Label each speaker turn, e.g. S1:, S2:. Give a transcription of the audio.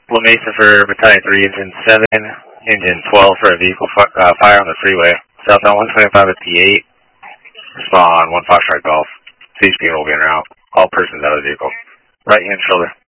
S1: La Mesa for Battalion 3, Engine 7, Engine 12 for a vehicle fire on the freeway. Southbound 125 at P8. Respond 1 Foxtrot Golf. CHP will be en route. All persons out of the vehicle. Right hand shoulder.